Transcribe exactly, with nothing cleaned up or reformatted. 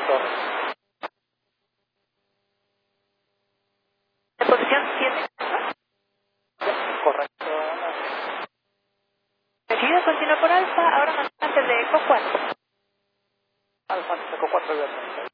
Torres. ¿De posición siete? Correcto. Decidido, continúa por alfa, ahora más antes de eco cuatro. Alfa, Eco cuatro,